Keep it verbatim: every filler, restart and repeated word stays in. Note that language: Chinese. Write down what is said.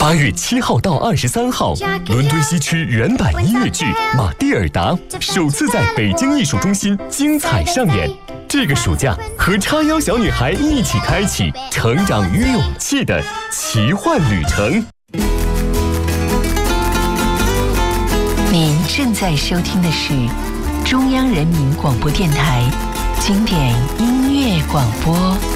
八月七号到二十三号，伦敦西区原版音乐剧《马蒂尔达》首次在北京艺术中心精彩上演。这个暑假，和叉腰小女孩一起开启成长与勇气的奇幻旅程。 您正在收听的是中央人民广播电台经典音乐广播。